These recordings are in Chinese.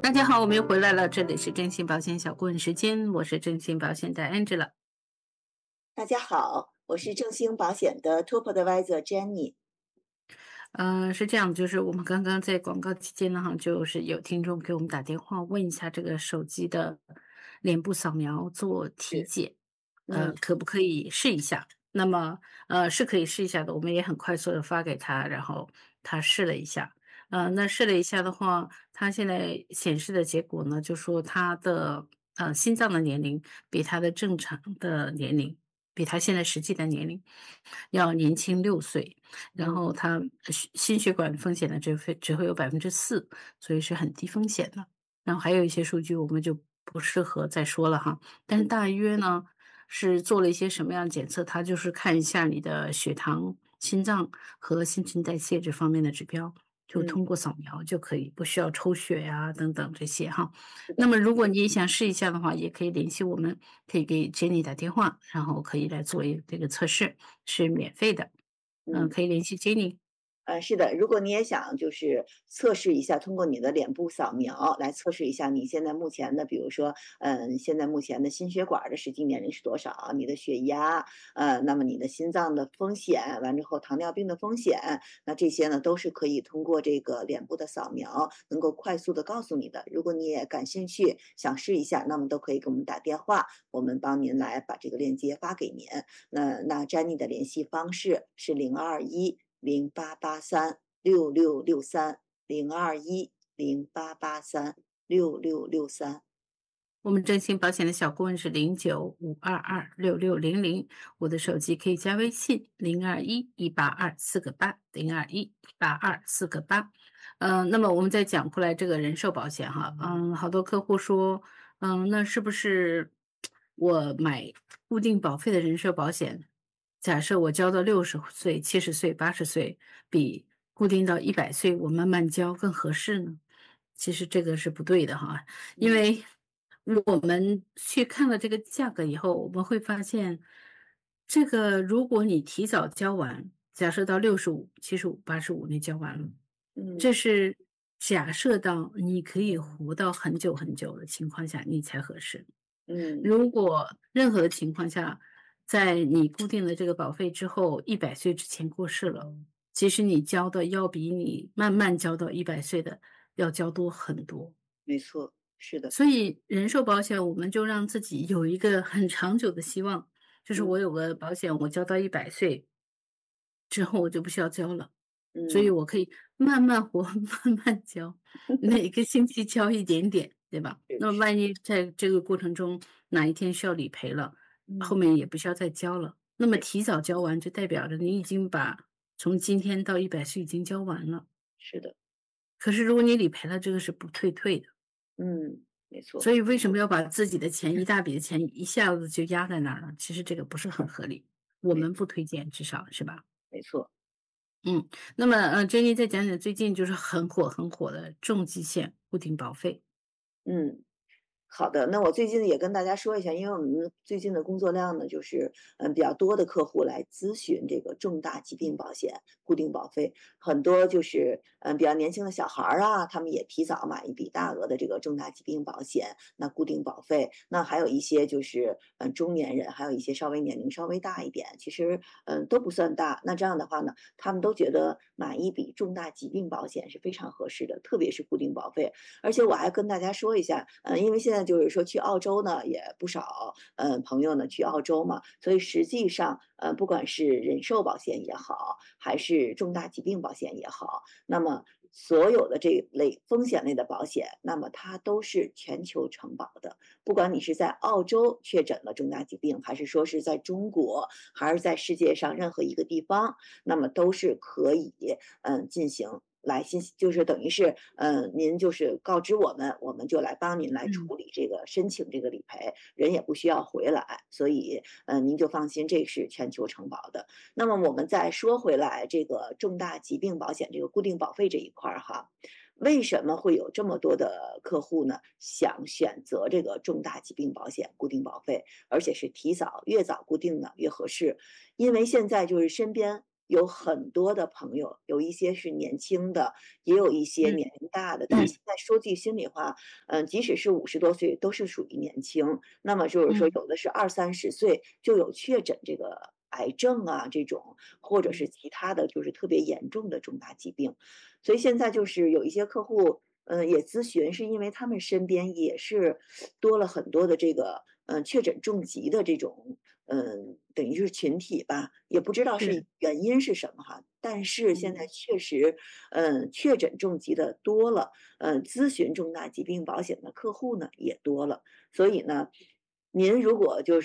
大家好，我们又回来了，这里是真心保险小顾问时间，我是真心保险的 Angela。 大家好，我是正兴保险的 Top Advisor Jenny。 是这样，就是我们刚刚在广告期间呢，哈，就是有听众给我们打电话问一下这个手机的脸部扫描做体是， 检， 嗯可不可以试一下？那么，是可以试一下的，我们也很快速的发给他，然后他试了一下，那试了一下的话，他现在显示的结果呢，就说他的心脏的年龄比他的正常的年龄，比他现在实际的年龄要年轻6岁。然嗯后他心血管风险呢只会有4%，所以是很低风险的。然后还有一些数据我们就不适合再说了哈，但是嗯大约呢，是做了一些什么样的检测，它就是看一下你的血糖、心脏和新陈代谢这方面的指标，就嗯， 通过扫描就可以，不需要抽血呀等等这些哈。 是的， 那么如果你也想试一下的话，也可以联系我们，可以给 Jenny 打电话，然后可以来做这个测试，是免费的。 嗯。 可以联系 Jenny。 是的，如果你也想就是测试一下，通过你的脸部扫描来测试一下你现在目前的，比如说，现在目前的心血管儿的实际年龄是多少，你的血压，那么你的心脏的风险，完之后糖尿病的风险，那这些呢都是可以通过这个脸部的扫描能够快速的告诉你的。如果你也感兴趣，想试一下，那么都可以给我们打电话，我们帮您来把这个链接发给您。那 Jenny 的联系方式是0210883666302108836663。 我们征信保险的小顾问是0952266600，我的手机可以加微信0211824802118248。那么我们再讲回来这个人寿保险哈，好多客户说，那是不是我买固定保费的人寿保险，假设我交到60岁、70岁、80岁，比固定到100岁我慢慢交更合适呢？其实这个是不对的哈。因嗯为我们去看了这个价格以后，我们会发现，这个如果你提早交完，假设到65、75、85你交完了， 嗯这是假设到你可以活到很久很久的情况下，你才合适。 嗯， 如果任何的情况下，在你固定的这个保费之后100岁之前过世了，其实你交的要比你慢慢交到100岁的要交多很多。 没错，是的， 所以人寿保险我们就让自己有一个很长久的希望，就是嗯我有个保险，我交到100岁之后我就不需要交了，所以嗯我可以慢慢活，慢慢交，每个星期交一点点，对吧？那么是是， 万一在这个过程中哪一天需要理赔了，后嗯面也不需要再交了。那么对， 提早交完就代表着你已经把从今天到100岁已经交完了。 是的， 可是如果你理赔了，这个是不退的。 没错， 所以为什么要把自己的钱一大笔的钱一下子就压在那儿呢？其实这个不是很合理，我没们不推荐，至少是吧？ 没错， 嗯，那么Jenny 再讲讲最近就是很火的重疾险固定保费。 嗯。好的，那我最近也跟大家说一下，因为我们最近的工作量呢，就是比较多的客户来咨询这个重大疾病保险固定保费，很多就是比较年轻的小孩儿啊，他们也提早买一笔大额的这个重大疾病保险，那固定保费，那还有一些就是中年人，还有一些稍微年龄稍微大一点，其实都不算大。那这样的话呢，他们都觉得买一笔重大疾病保险是非常合适的，特别是固定保费。而且我还跟大家说一下，因为现在就是说去澳洲呢也不少，朋友呢去澳洲嘛，所以实际上，不管是人寿保险也好，还是重大疾病保险也好，那么所有的这一类风险类的保险，那么它都是全球承保的。不管你是在澳洲确诊了重大疾病，还是说是在中国，还是在世界上任何一个地方，那么都是可以进行来就是等于是您就是告知我们，我们就来帮您来嗯。 处理这个申请这个理赔，人也不需要回来，所以您就放心，这是全球承保的。那么我们再说回来，这个重大疾病保险这个固定保费这一块儿哈，为什么会有这么多的客户呢？想选择这个重大疾病保险固定保费，而且是提早越早固定呢越合适，因为现在就是身边有很多的朋友，有一些是年轻的，也有一些嗯年龄大的。但是现在说句心里话，即使是50多岁，都是属于年轻。那么就是说， 嗯有的是20、30岁就有确诊这个癌症啊这种，或者是其他的就是特别严重的重大疾病。所以现在就是有一些客户，也咨询，是因为他们身边也是多了很多的这个，确诊重疾的这种，等于是群体吧，也不知道是是原因是什么哈。但是现在嗯确实，确诊重疾的多了，咨询重大疾病保险的客户呢也多了。所以呢，您如果就是，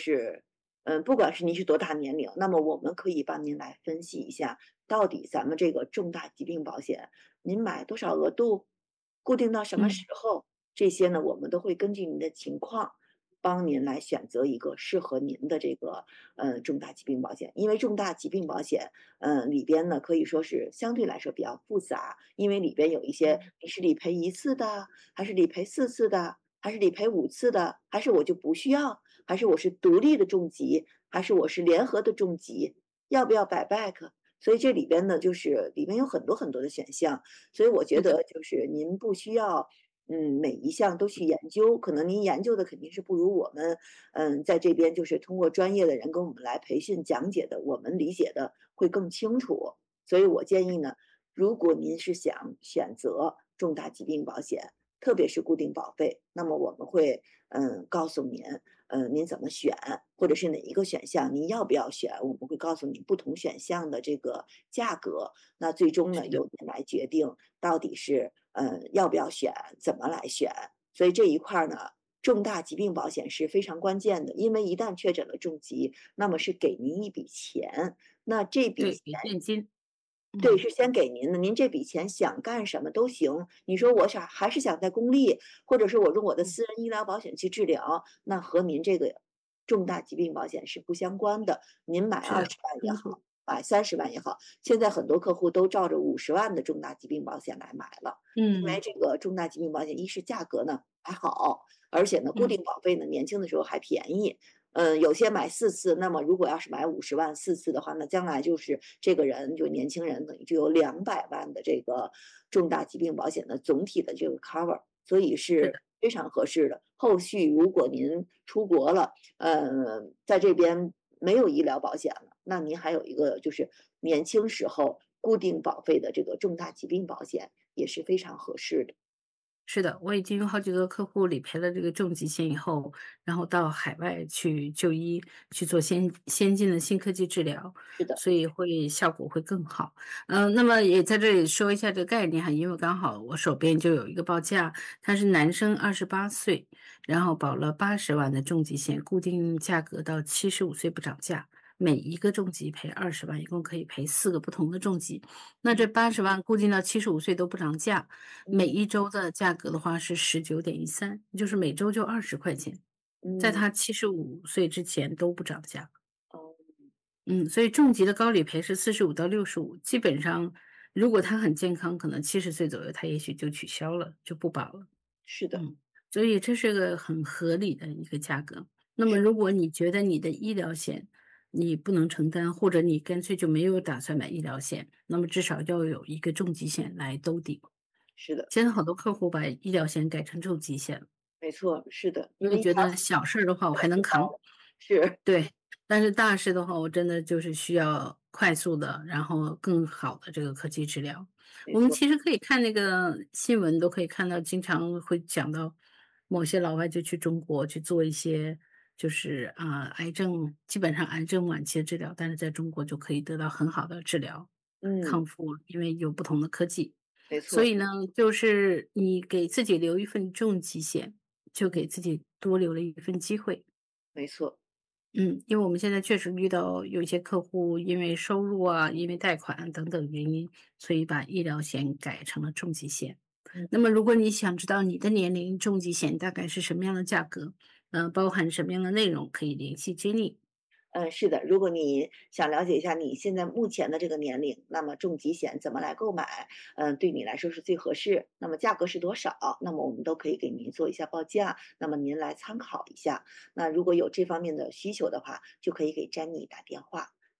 不管是您是多大年龄，那么我们可以帮您来分析一下，到底咱们这个重大疾病保险，您买多少额度，固定到什么嗯时候，这些呢，我们都会根据您的情况，帮您来选择一个适合您的这个重大疾病保险。因为重大疾病保险，里边呢可以说是相对来说比较复杂，因为里边有一些你是理赔1次的，还是理赔4次的，还是理赔5次的，还是我就不需要，还是我是独立的重疾，还是我是联合的重疾，要不要摆 back？所以这里边呢，就是里面有很多很多的选项，所以我觉是的得就是您不需要，每一项都去研究，可能您研究的肯定是不如我们，在这边就是通过专业的人跟我们来培训讲解的，我们理解的会更清楚。所以我建议呢，如果您是想选择重大疾病保险，特别是固定保费，那么我们会告诉您，您怎么选，或者是哪一个选项您要不要选，我们会告诉你不同选项的这个价格。那最终呢， 是的由您来决定到底是要不要选，怎么来选。所以这一块儿呢，重大疾病保险是非常关键的，因为一旦确诊了重疾，那么是给您一笔钱，那这笔对， 钱给现金， 对， 嗯是先给您的，您这笔钱想干什么都行。你说我想还是想在公立，或者是我用我的嗯私人医疗保险去治疗，那和您这个重大疾病保险是不相关的。您买是的， 20万也清楚， 好，买30万也好，现在很多客户都照着50万的重大疾病保险来买了。因为嗯这个重大疾病保险，一是价格呢还好，而且呢固嗯定保费呢年轻的时候还便宜。有些买4次，那么如果要是买50万4次的话，那将来就是这个人就年轻人等于就有200万的这个重大疾病保险的总体的这个 cover，所以是的。 是非常合适的。后续如果您出国了，在这边没有医疗保险了，那您还有一个就是年轻时候固定保费的这个重大疾病保险也是非常合适的。 是的，我已经有好几个客户理赔了这个重疾险以后，然后到海外去就医，去做先进的新科技治疗， 是的， 所以效果会更好。那么也在这里说一下这个概念哈，因为刚好我手边就有一个报价，他是男生28岁，然后保了80万的重疾险，固定价格到75岁不涨价，每一个重疾赔20万，一共可以赔4个不同的重疾。那这嗯 80万固定到75岁都不涨价，每嗯一周的价格的话是19.13，就是每周就20块钱，在嗯， 他75岁之前都不涨价。 哦， 所以重疾的高理赔是45到65，基本上如果他很健康，可能70岁左右他也许就取消了，就不保了。 是的， 嗯，所以这是个很合理的一个价格。那么是如果你觉得你的医疗险你不能承担，或者你干脆就没有打算买医疗险，那么至少要有一个重疾险来兜底。 是的， 现在好多客户把医疗险改成重疾险了， 没错，是的，因为医疗因为觉得小事儿的话我还能扛， 是， 对，但是大事的话，我真的就是需要快速的，然后更好的这个科技治疗。我们没错， 其实可以看那个新闻，都可以看到，经常会讲到某些老外就去中国去做一些，就是癌症，基本上癌症晚期的治疗，但是在中国就可以得到很好的治疗嗯， 康复，因为有不同的科技。 没错， 所以呢，就是你给自己留一份重疾险，就嗯， 给自己多留了一份机会。 没错， 因为我们现在确实遇到有一些客户因为收入啊，因为贷款等等原因，所以把医疗险改成了重疾险。 嗯。 那么如果你想知道你的年龄重疾险大概是什么样的价格，包含什么样的内容，可以联系 Jenny。 是的，如果你想了解一下你现在目前的这个年龄，那么重疾险怎么来购买，对你来说是最合适，那么价格是多少，那么我们都可以给您做一下报价，那么您来参考一下。那如果有这方面的需求的话，就可以给 Jenny 打电话。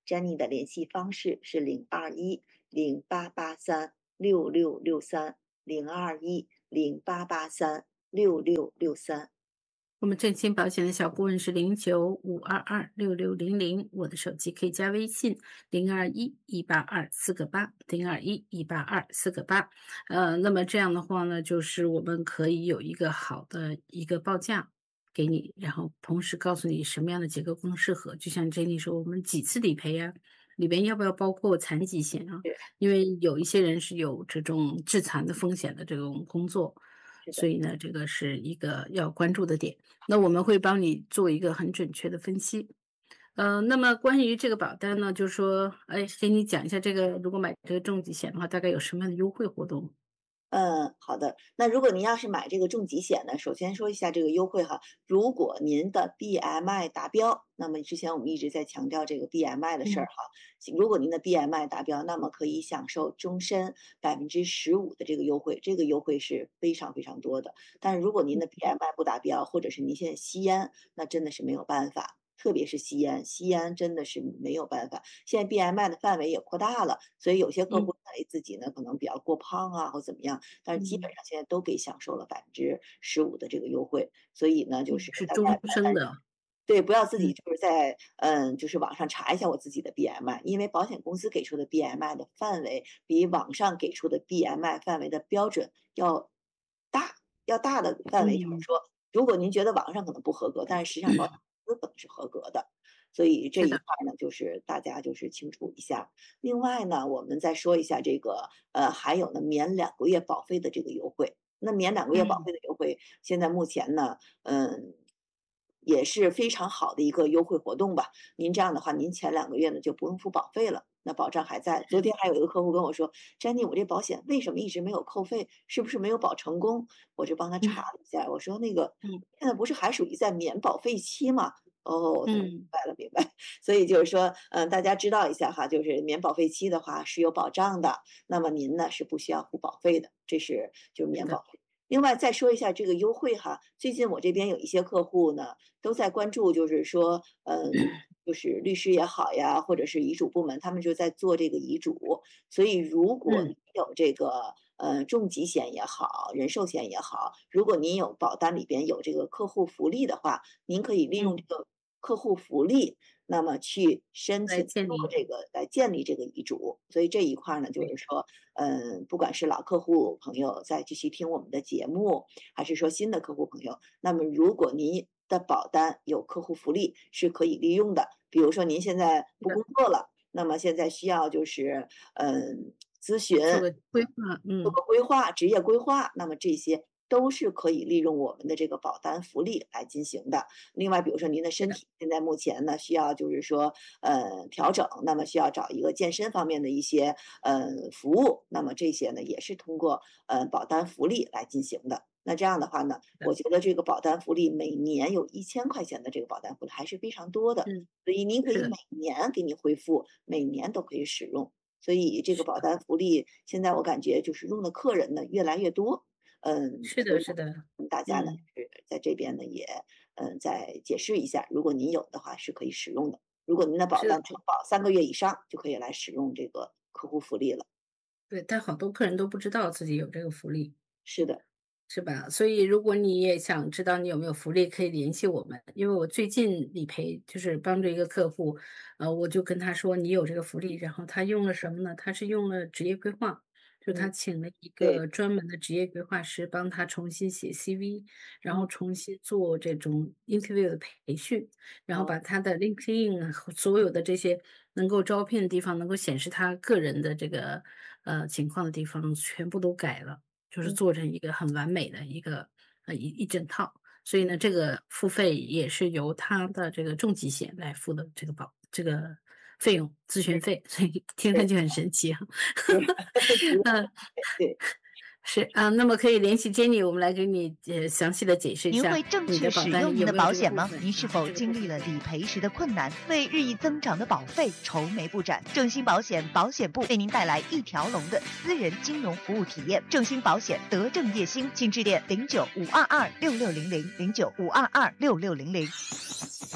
，Jenny 的联系方式是0210883666302108836663。 我们振兴保险的小顾问是0952266600，我的手机可以加微信021-182-4个8，021-182-4个8。那么这样的话呢，就是我们可以有一个好的一个报价给你，然后同时告诉你什么样的结构更适合。就像 Jenny 说，我们几次理赔呀，里边要不要包括残疾险啊？ 是因为有一些人是有这种致残的风险的这种工作， 是的。 所以呢，这个是一个要关注的点。那我们会帮你做一个很准确的分析。那么关于这个保单呢，就是说，哎，给你讲一下这个，如果买这个重疾险的话，大概有什么样的优惠活动？ 好的。那如果您要是买这个重疾险呢，首先说一下这个优惠哈。如果您的 BMI 达标，那么之前我们一直在强调这个 BMI 的事儿嗯哈。如果您的 BMI 达标，那么可以享受终身15%的这个优惠，这个优惠是非常非常多的。但是如果您的 BMI 不达标，或者是您现在吸烟，那真的是没有办法。特别是吸烟，吸烟真的是没有办法。现在 BMI 的范围也扩大了，所以有些客嗯户认为自己呢可能比较过胖啊，或怎么样，但是基本嗯上现在都给享受了15%的这个优惠。所以呢，就嗯， 是是终大家不要担心。 身的。 对，不要自己嗯就是在就是网上查一下我自己的 BMI，因为保险公司给出的 BMI 的范围比网上给出的 BMI 范围的标准要大，要大的范围就是嗯， 说，如果您觉得网上可能不合格，但是实际上保险公司可能是合格的。所以这是的。 一块儿呢，就是大家就是清楚一下。另外呢，我们再说一下这个还有呢免2个月保费的这个优惠。那免2个月保嗯， 费的优惠，现在目前呢，也是非常好的一个优惠活动吧。您这样的话，您前2个月呢就不用付保费了，那保障还在。昨是。 天还有一个客户跟我说："Jenny，我这保险为什么一直没有扣费？是不是没有保成功？"我就帮他查了一下，我说："那个嗯现在不是还属于在免保费期吗？"哦，他说明嗯， 白了，明白。所以就是说，大家知道一下哈，就是免保费期的话是有保障的，那么您呢是不需要付保费的，这是就是是的。 免保费。另外再说一下这个优惠哈，最近我这边有一些客户呢，都在关注，就是说，就是律师也好呀，或者是遗嘱部门，他们就在做这个遗嘱。所以如果嗯你有这个重疾险也好，人寿险也好，如果您有保单里边有这个客户福利的话，您可以利用这嗯， 个客户福利，那么去申来请建立。 做这个来建立这个遗嘱。所以这一块儿呢，就对。 是说，不管是老客户朋友在继续听我们的节目，还是说新的客户朋友，那么如果您的保单有客户福利是可以利用的。比如说您现在不是的。 工作了，那么现在需要就是咨询、 做个规划。 做个规划、职业规划，那么这些都是可以利用我们的这个保单福利来进行的。另外，比如说您的是的。 身体现在目前呢需要就是说调整，那么需要找一个健身方面的一些服务，那么这些呢也是通过保单福利来进行的。那这样的话呢， 是的。 我觉得这个保单福利每年有1000块钱的这个保单福利还是非常多的， 嗯， 所以您可是的。 以每年给你恢复，每年都可以使用。所以这个是的。 保单福利现在我感觉就是用的客人呢越来越多。 是所以的是的。 大家呢嗯， 是在这边呢也再解释一下，如果您有的话是可以使用的。如果您的保是的。 单承保3个月以上，就可以来使用这个客户福利了。 对，但好多客人都不知道自己有这个福利。 是的。 是吧？所以如果你也想知道你有没有福利，可以联系我们。因为我最近理赔就是帮助一个客户，我就跟他说你有这个福利，然后他用了什么呢？他是用了职业规划，就他嗯。 请了一对。 个专门的职业规划师帮他重新写 CV，然后嗯。 重新做这种 interview 的培训，然后哦。 把他的 LinkedIn 和所有的这些能够招聘的地方，能够显示他个人的这个情况的地方全部都改了。就是嗯。 做成一个很完美的一个一整套。所以嗯。 呢，这个付费也是由他的这个重疾险来付的这个费用，咨询对费，所以听上对去很神奇啊。 对。主要嗯， 对。 是啊，那么可以联系 Jenny，我们来给你详细的解释一您下会正确你的保使用您的单里有没有保险吗？ 这个部分， 您是然后这个部否经历分可以了理赔时的困难，为日益增长的保费愁眉不展？正兴保险保险部为您带来一条龙的私人金融服务体验。正兴保险德正叶兴，请致电09-522-6600，09-522-6600。